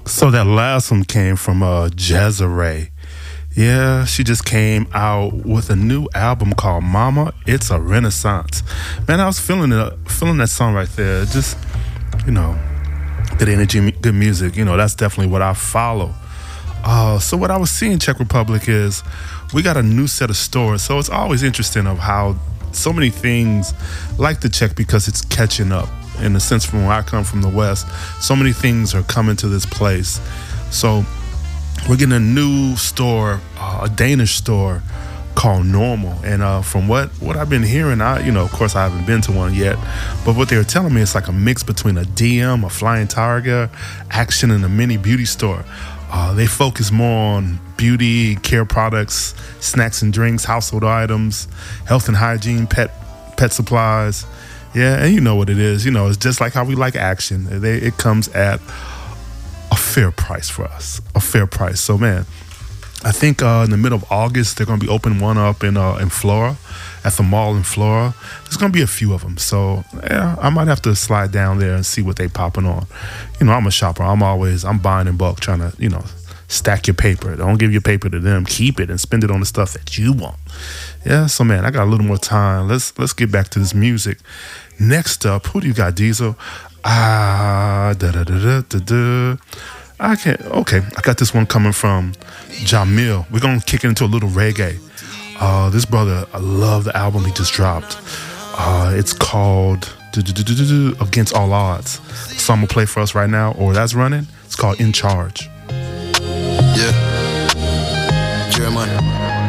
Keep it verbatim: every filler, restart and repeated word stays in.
So that last one came from uh Jezere. Yeah, she just came out with a new album called Mama. It's a Renaissance. Man, I was feeling it, feeling that song right there. Just, you know, good energy, good music. You know, that's definitely what I follow. Uh, so what I was seeing in Czech Republic is we got a new set of stores. So it's always interesting of how so many things like the Czech, because it's catching up. In the sense, from where I come from the West, so many things are coming to this place. So we're getting a new store, uh, a Danish store called Normal. And uh, from what, what I've been hearing, I, you know, of course I haven't been to one yet, but what they were telling me, it's like a mix between a D M, a Flying Tiger, Action, and a mini beauty store. Uh, they focus more on beauty, care products, snacks and drinks, household items, health and hygiene, pet pet supplies. Yeah, and you know what it is. You know, it's just like how we like Action. They, it comes at a fair price for us, a fair price. So, man, I think uh, in the middle of August, they're going to be opening one up in uh, in Flora, at the mall in Flora. There's going to be a few of them. So, yeah, I might have to slide down there and see what they popping on. You know, I'm a shopper. I'm always, I'm buying in bulk, trying to, you know, stack your paper. Don't give your paper to them. Keep it and spend it on the stuff that you want. Yeah, so, man, I got a little more time. Let's let's get back to this music. Next up, who do you got, Diesel? Ah, da da da da da da. I can't. Okay, I got this one coming from Jamil. We're gonna kick it into a little reggae. Uh, this brother, I love the album he just dropped. Uh, it's called Against All Odds. The song will play for us right now, or that's running. It's called In Charge. Yeah.